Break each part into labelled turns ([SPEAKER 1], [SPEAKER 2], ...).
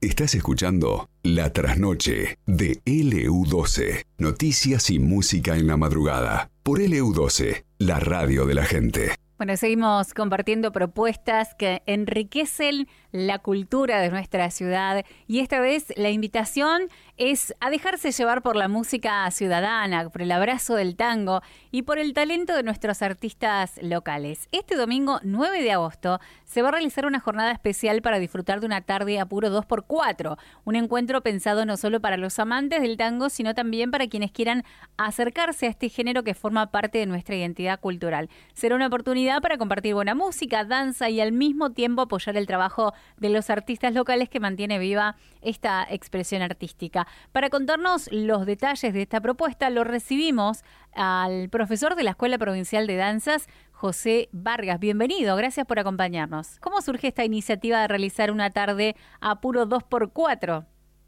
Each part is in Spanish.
[SPEAKER 1] Estás escuchando La Trasnoche de LU12. Noticias y música en la madrugada. Por LU12, la radio de la gente.
[SPEAKER 2] Bueno, seguimos compartiendo propuestas que enriquecen la cultura de nuestra ciudad y esta vez la invitación es a dejarse llevar por la música ciudadana, por el abrazo del tango y por el talento de nuestros artistas locales. Este domingo 9 de agosto se va a realizar una jornada especial para disfrutar de una tarde a puro 2x4, un encuentro pensado no solo para los amantes del tango, sino también para quienes quieran acercarse a este género que forma parte de nuestra identidad cultural. Será una oportunidad para compartir buena música, danza y al mismo tiempo apoyar el trabajo de los artistas locales que mantiene viva esta expresión artística. Para contarnos los detalles de esta propuesta, lo recibimos al profesor de la Escuela Provincial de Danzas, José Vargas. Bienvenido, gracias por acompañarnos. ¿Cómo surge esta iniciativa de realizar una tarde a puro 2x4?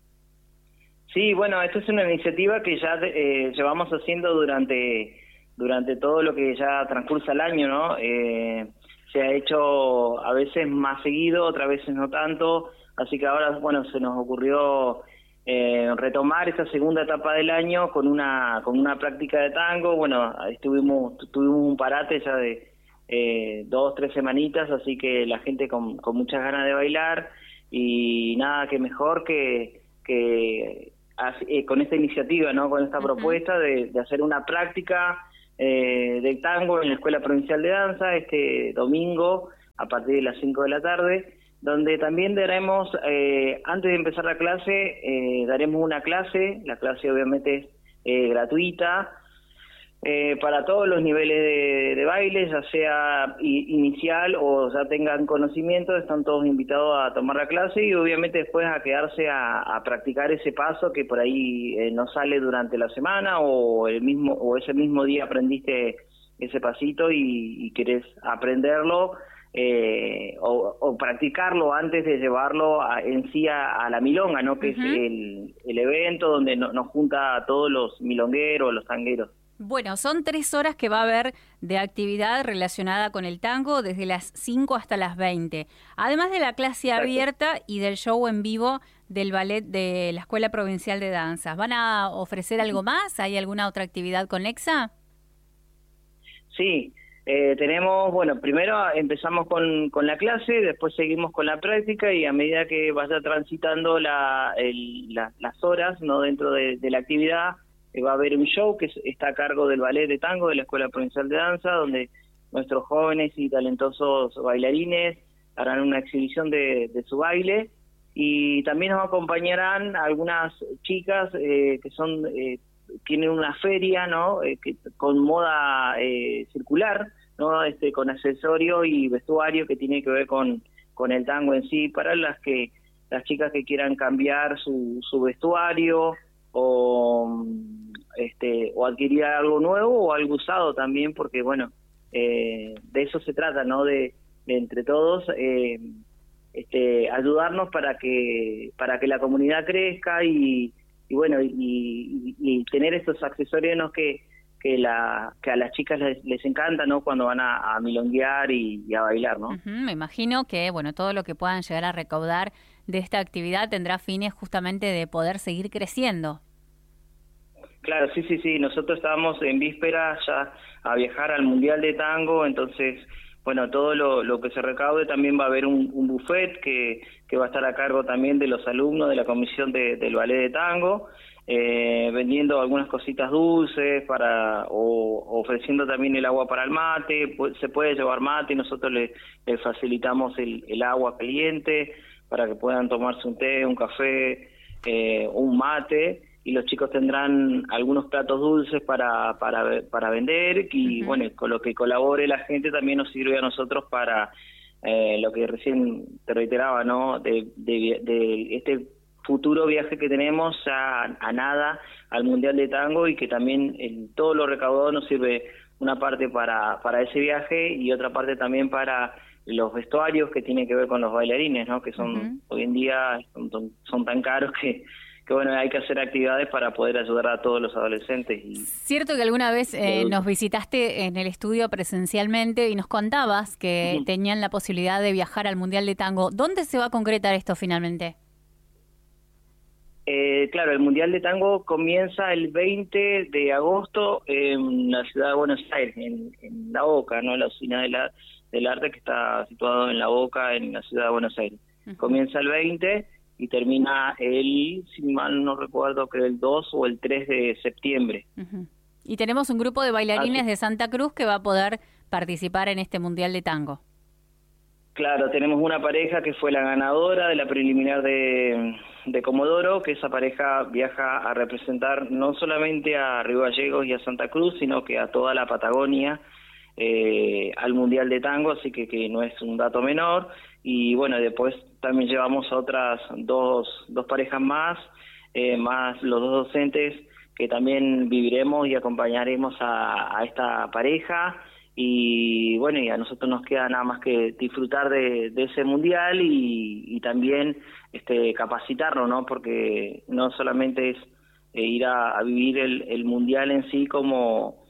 [SPEAKER 3] Sí, bueno, esto es una iniciativa que ya llevamos haciendo durante todo lo que ya transcursa el año, ¿no? Se ha hecho a veces más seguido, otras veces no tanto, así que ahora, bueno, se nos ocurrió retomar esta segunda etapa del año con una práctica de tango. Bueno, tuvimos un parate ya de 2-3 semanitas, así que la gente con muchas ganas de bailar y nada que mejor que con esta iniciativa, ¿no? Con esta propuesta de hacer una práctica del tango en la Escuela Provincial de Danza este domingo a partir de las 5 de la tarde, donde también daremos, antes de empezar la clase, daremos una clase. La clase obviamente es gratuita, para todos los niveles de baile, ya sea inicial o ya tengan conocimiento, están todos invitados a tomar la clase y obviamente después a quedarse a practicar ese paso que por ahí no sale durante la semana o ese mismo día aprendiste ese pasito y querés aprenderlo o practicarlo antes de llevarlo en sí a la milonga, ¿no? Que es el evento donde nos junta a todos los milongueros, los tangueros.
[SPEAKER 2] Bueno, son 3 horas que va a haber de actividad relacionada con el tango desde las 5 hasta las 20. Además de la clase abierta y del show en vivo del ballet de la Escuela Provincial de Danzas. ¿Van a ofrecer algo más? ¿Hay alguna otra actividad conexa?
[SPEAKER 3] Sí, tenemos, bueno, primero empezamos con la clase, después seguimos con la práctica y a medida que vaya transitando las horas, ¿no? Dentro de la actividad, va a haber un show que está a cargo del ballet de tango de la Escuela Provincial de Danza, donde nuestros jóvenes y talentosos bailarines harán una exhibición de su baile y también nos acompañarán algunas chicas que tienen una feria, ¿no? Con moda circular, ¿no? Con accesorios y vestuario que tiene que ver con el tango en sí, para las chicas que quieran cambiar su vestuario o adquirir algo nuevo o algo usado también, porque bueno, de eso se trata, ¿no? De entre todos ayudarnos para que la comunidad crezca y bueno y tener estos accesorios, ¿no? que a las chicas les encanta, ¿no? Cuando van a milonguear y a bailar, ¿no?
[SPEAKER 2] Me imagino que bueno, todo lo que puedan llegar a recaudar de esta actividad tendrá fines justamente de poder seguir creciendo.
[SPEAKER 3] Claro, sí. Nosotros estábamos en víspera ya a viajar al Mundial de Tango, entonces, bueno, todo lo que se recaude también va a haber un buffet que va a estar a cargo también de los alumnos de la comisión del ballet de tango, vendiendo algunas cositas dulces o ofreciendo también el agua para el mate. Se puede llevar mate y nosotros le facilitamos el agua caliente para que puedan tomarse un té, un café, un mate. Y los chicos tendrán algunos platos dulces para vender y bueno, con lo que colabore la gente también nos sirve a nosotros para lo que recién te reiteraba, ¿no? De este futuro viaje que tenemos a nada al Mundial de Tango y que también todo lo recaudado nos sirve una parte para ese viaje y otra parte también para los vestuarios que tienen que ver con los bailarines, ¿no? Que son hoy en día son tan caros que bueno, hay que hacer actividades para poder ayudar a todos los adolescentes.
[SPEAKER 2] Cierto que alguna vez nos visitaste en el estudio presencialmente y nos contabas que tenían la posibilidad de viajar al Mundial de Tango. ¿Dónde se va a concretar esto finalmente?
[SPEAKER 3] Claro, el Mundial de Tango comienza el 20 de agosto en la ciudad de Buenos Aires, en La Boca, ¿no? La Usina del Arte, que está situado en La Boca, en la ciudad de Buenos Aires. Uh-huh. Comienza el 20 y termina si mal no recuerdo, creo el 2 o el 3 de septiembre.
[SPEAKER 2] Uh-huh. Y tenemos un grupo de bailarines de Santa Cruz que va a poder participar en este Mundial de Tango.
[SPEAKER 3] Claro, tenemos una pareja que fue la ganadora de la preliminar de Comodoro, que esa pareja viaja a representar no solamente a Río Gallegos y a Santa Cruz, sino que a toda la Patagonia al Mundial de Tango, así que no es un dato menor. Y bueno, después también llevamos a otras dos parejas más los dos docentes que también viviremos y acompañaremos a esta pareja. Y bueno, y a nosotros nos queda nada más que disfrutar de ese mundial y también capacitarnos, ¿no? Porque no solamente es ir a vivir el mundial en sí como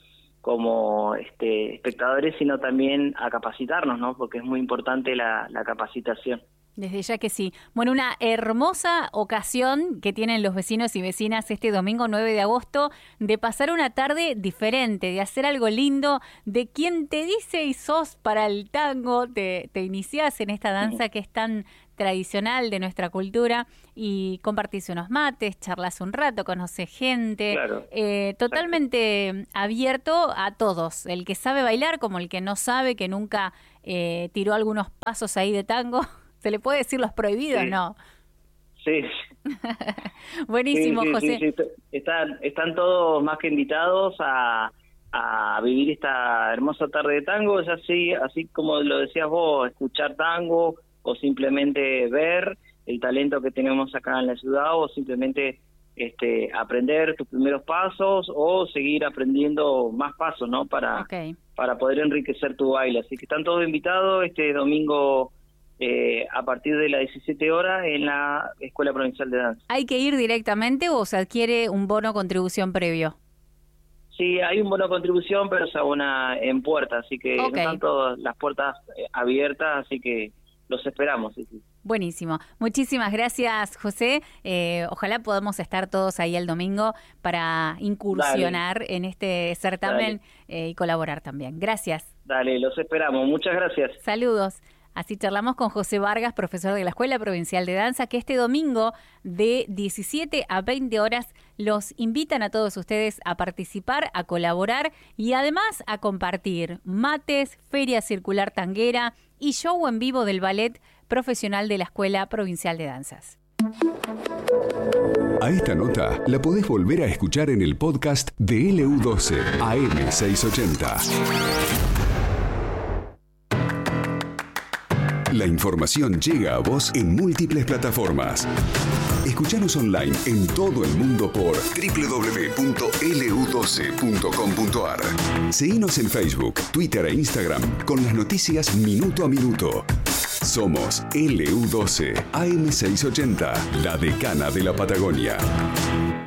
[SPEAKER 3] espectadores, sino también a capacitarnos, ¿no? Porque es muy importante la capacitación.
[SPEAKER 2] Desde ya que sí. Bueno, una hermosa ocasión que tienen los vecinos y vecinas este domingo 9 de agosto de pasar una tarde diferente, de hacer algo lindo, de quien te dice y sos para el tango, te iniciás en esta danza que es tan tradicional de nuestra cultura y compartís unos mates, charlas un rato, conoces gente, claro, totalmente abierto a todos, el que sabe bailar como el que no sabe, que nunca tiró algunos pasos ahí de tango. ¿Se le puede decir los prohibidos,
[SPEAKER 3] sí.
[SPEAKER 2] no?
[SPEAKER 3] Sí.
[SPEAKER 2] Buenísimo,
[SPEAKER 3] sí,
[SPEAKER 2] José.
[SPEAKER 3] Sí. Están todos más que invitados a vivir esta hermosa tarde de tango, ya así como lo decías vos, escuchar tango o simplemente ver el talento que tenemos acá en la ciudad o simplemente aprender tus primeros pasos o seguir aprendiendo más pasos, ¿no? Para poder enriquecer tu baile. Así que están todos invitados este domingo a partir de las 17 horas en la Escuela Provincial de Danza.
[SPEAKER 2] ¿Hay que ir directamente o se adquiere un bono contribución previo?
[SPEAKER 3] Sí, hay un bono de contribución, pero se abona en puerta, así que no están todas las puertas abiertas, así que los esperamos. Sí.
[SPEAKER 2] Buenísimo. Muchísimas gracias, José. Ojalá podamos estar todos ahí el domingo para incursionar en este certamen y colaborar también. Gracias.
[SPEAKER 3] Dale, los esperamos. Muchas gracias.
[SPEAKER 2] Saludos. Así charlamos con José Vargas, profesor de la Escuela Provincial de Danza, que este domingo de 17 a 20 horas los invitan a todos ustedes a participar, a colaborar y además a compartir mates, feria circular tanguera y show en vivo del ballet profesional de la Escuela Provincial de Danzas.
[SPEAKER 1] A esta nota la podés volver a escuchar en el podcast de LU12 AM680. La información llega a vos en múltiples plataformas. Escuchanos online en todo el mundo por www.lu12.com.ar. Seguinos en Facebook, Twitter e Instagram con las noticias minuto a minuto. Somos LU12 AM680, la decana de la Patagonia.